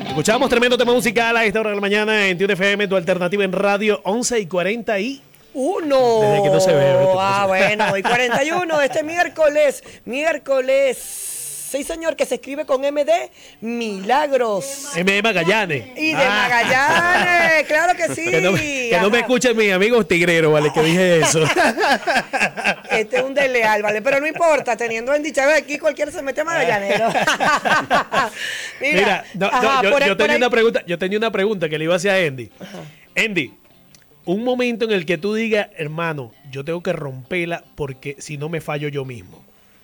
Escuchamos tremendo tema musical a esta hora de la mañana en TUN FM, tu alternativa en radio, 11:41. Desde que no se ve. Bueno, y 41 este miércoles. Sí, señor, que se escribe con M de Milagros. M de Magallanes. Y de Magallanes, claro que sí. Que no me escuchen mis amigos tigreros, ¿vale? Que dije eso. Este es un desleal, ¿vale? Pero no importa, teniendo en dicha aquí cualquiera se mete a Magallanero. Mira, yo tenía una pregunta que le iba a hacer a Andy. Ajá. Andy, un momento en el que tú digas, hermano, yo tengo que romperla porque si no me fallo yo mismo.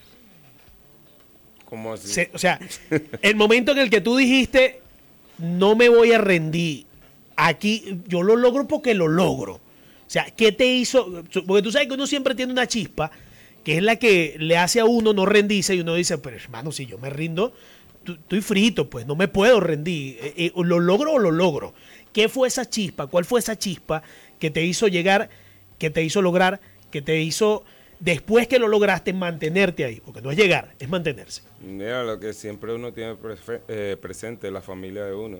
¿Cómo así? O sea, el momento en el que tú dijiste, no me voy a rendir, aquí yo lo logro porque lo logro. O sea, ¿qué te hizo? Porque tú sabes que uno siempre tiene una chispa, que es la que le hace a uno no rendirse, y uno dice, pero hermano, si yo me rindo, estoy frito, pues no me puedo rendir. ¿Lo logro o lo logro? ¿Qué fue esa chispa? ¿Cuál fue esa chispa que te hizo llegar, que te hizo lograr, que te hizo, después que lo lograste, mantenerte ahí? Porque no es llegar, es mantenerse. Mira, lo que siempre uno tiene presente, la familia de uno.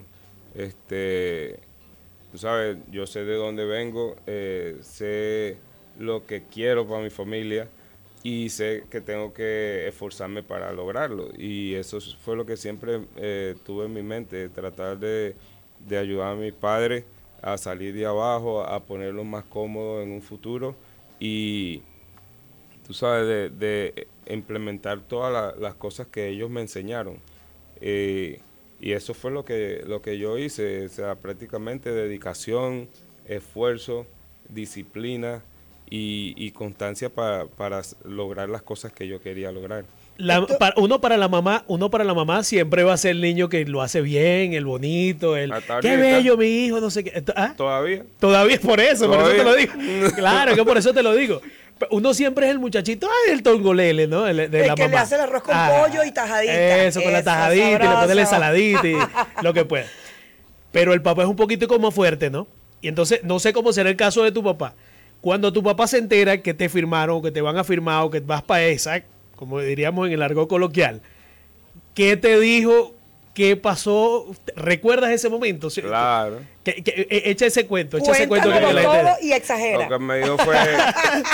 Tú sabes, yo sé de dónde vengo, sé lo que quiero para mi familia y sé que tengo que esforzarme para lograrlo. Y eso fue lo que siempre tuve en mi mente, tratar de ayudar a mis padres a salir de abajo, a ponerlos más cómodos en un futuro y, tú sabes, de implementar todas las cosas que ellos me enseñaron. Y eso fue lo que yo hice, o sea, prácticamente dedicación, esfuerzo, disciplina y constancia para lograr las cosas que yo quería lograr. Uno para la mamá siempre va a ser el niño que lo hace bien, el bonito, qué bello mi hijo, no sé qué. ¿Ah? Todavía es por eso te lo digo. Claro, que por eso te lo digo. Uno siempre es el muchachito, el tongolele, ¿no? De la que mamá. le hace el arroz con pollo y tajadita. Eso, con la tajadita, sabroso. Y le pone la ensaladita y lo que pueda. Pero el papá es un poquito como fuerte, ¿no? Y entonces, no sé cómo será el caso de tu papá. Cuando tu papá se entera que te firmaron, que te van a firmar o que vas para esa, como diríamos en el argot coloquial, ¿qué te dijo? ¿Qué pasó? ¿Recuerdas ese momento? Claro. Echa ese cuento. Cuéntamelo todo y exagera. Lo que me dijo fue,